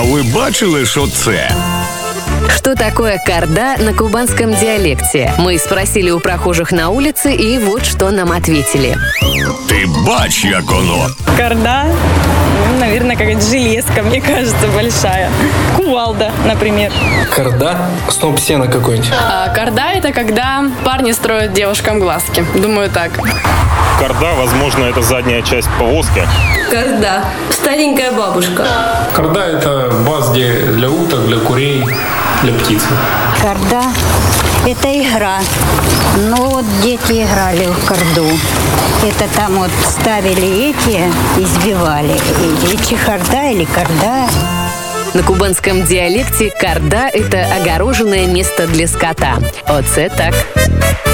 ви бачили, що це? Что такое карда на кубанском диалекте? Мы спросили у прохожих на улице, и вот что нам ответили. Ти бач, як оно. Карда, наверное, какая-то железка, мне кажется, большая. Кувалда, например. Карда? Сноп сена какой-нибудь. Карда – это когда парни строят девушкам глазки. Думаю, так. Карда, возможно, это задняя часть повозки. Карда. Старенькая бабушка. Карда – это баз для уток, для курей, для птиц. Карда – это игра. Ну вот дети играли в карду. Это там вот ставили эти, избивали. Или чехарда, или карда. На кубанском диалекте карда – это огороженное место для скота. Оце так.